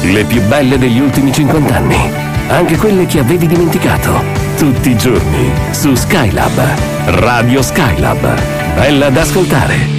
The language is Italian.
Le più belle degli ultimi 50 anni. Anche quelle che avevi dimenticato. Tutti i giorni su Skylab. Radio Skylab. Bella da ascoltare.